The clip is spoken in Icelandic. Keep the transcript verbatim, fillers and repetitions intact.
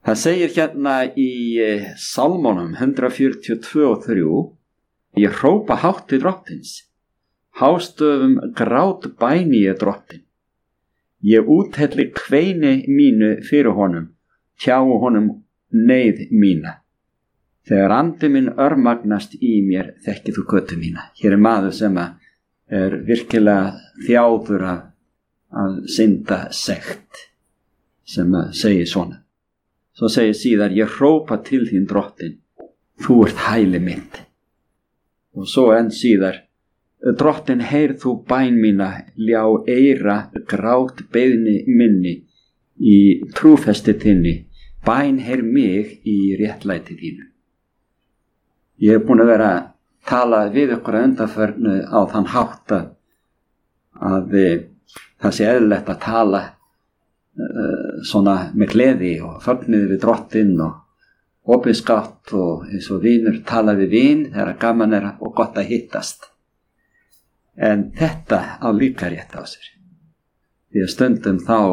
Það segir hérna í Sálmunum hundrað fjörutíu og tvö og þrjú: Ég hrópa hátt til drottins, hástöfum grát bæni ég drottin. Ég úthelli kveini mínu fyrir honum, tjái honum neyð mína. Þegar andi minn örmagnast í mér, þekkir þú götu mína. Hér er maður sem er virkilega þjáður af, af synda sekt, sem segir svona. Svo segir síðar: Ég hrópa til þín drottin, þú ert hæli mitt. Og svo enn síðar: Drottin, heyr þú bæn mína, ljá eyra grát beiðni minni í trúfesti þinni, bæn heyr mig í réttlæti þínu. Ég er búin að vera að tala við ykkur að undanförnu á þann hátt að, að það sé eðlilegt að tala uh, svona með gleði og fögnuði við drottin og opinskátt og eins og vinur tala við vin þegar gaman er og gott að hittast. En þetta á líka rétt á sér. Því að stundum þá